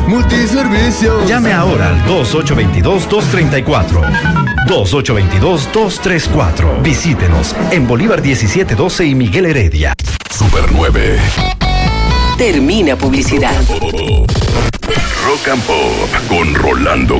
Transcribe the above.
Multiservicios. Llame ahora al 2822-234. 2822-234. Visítenos en Bolívar 1712 y Miguel Heredia. Super 9. Termina publicidad. Rock and Pop con Rolando